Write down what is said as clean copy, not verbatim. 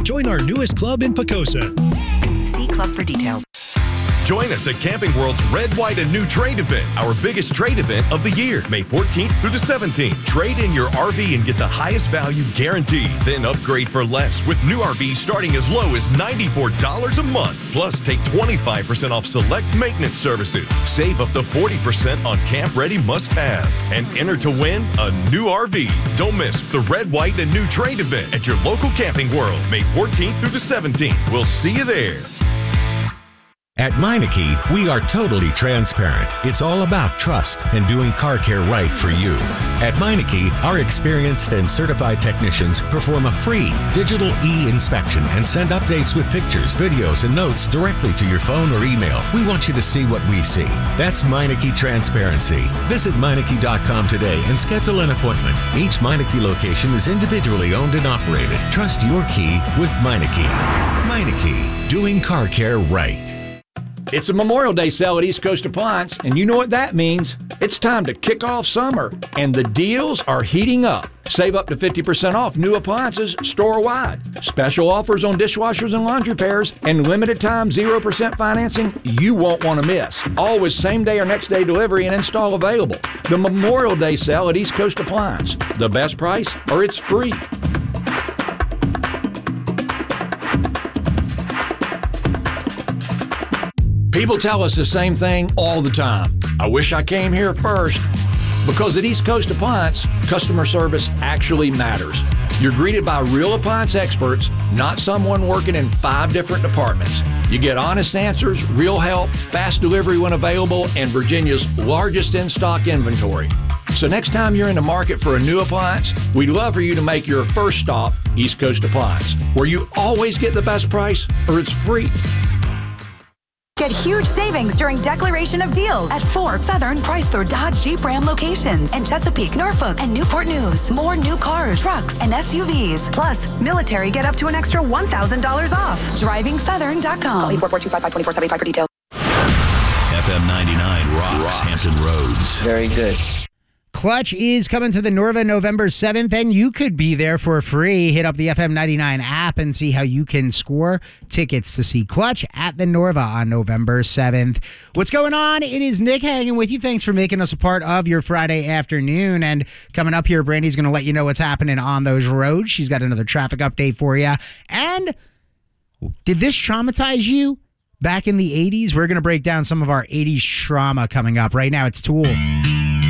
Join our newest club in Pocosa. See club for details. Join us at Camping World's Red, White, and New Trade event, our biggest trade event of the year, May 14th through the 17th. Trade in your RV and get the highest value guaranteed. Then upgrade for less with new RVs starting as low as $94 a month. Plus, take 25% off select maintenance services. Save up to 40% on camp-ready must-haves. And enter to win a new RV. Don't miss the Red, White, and New Trade event at your local Camping World, May 14th through the 17th. We'll see you there. At Meineke, we are totally transparent. It's all about trust and doing car care right for you. At Meineke, our experienced and certified technicians perform a free digital e-inspection and send updates with pictures, videos, and notes directly to your phone or email. We want you to see what we see. That's Meineke Transparency. Visit Meineke.com today and schedule an appointment. Each Meineke location is individually owned and operated. Trust your key with Meineke. Meineke, doing car care right. It's a Memorial Day sale at East Coast Appliance, and you know what that means. It's time to kick off summer, and the deals are heating up. Save up to 50% off new appliances store-wide. Special offers on dishwashers and laundry pairs, and limited time 0% financing you won't want to miss. Always same-day or next-day delivery and install available. The Memorial Day sale at East Coast Appliance. The best price, or it's free. People tell us the same thing all the time. I wish I came here first. Because at East Coast Appliance, customer service actually matters. You're greeted by real appliance experts, not someone working in 5 different departments. You get honest answers, real help, fast delivery when available, and Virginia's largest in-stock inventory. So next time you're in the market for a new appliance, we'd love for you to make your first stop East Coast Appliance, where you always get the best price or it's free. Get huge savings during Declaration of Deals at 4 Southern, Chrysler, Dodge, Jeep, Ram locations in Chesapeake, Norfolk, and Newport News. More new cars, trucks, and SUVs. Plus, military get up to an extra $1,000 off. DrivingSouthern.com. Call 844-255-2475 for details. FM 99 rocks Hampton Roads. Very good. Clutch is coming to the Norva November 7th, and you could be there for free. Hit up the FM 99 app and see how you can score tickets to see Clutch at the Norva on November 7th. What's going on? It is Nick hanging with you. Thanks for making us a part of your Friday afternoon. And coming up here, Brandy's going to let you know what's happening on those roads. She's got another traffic update for you. And did this traumatize you back in the 80s? We're going to break down some of our 80s trauma coming up. Right now, it's Tool.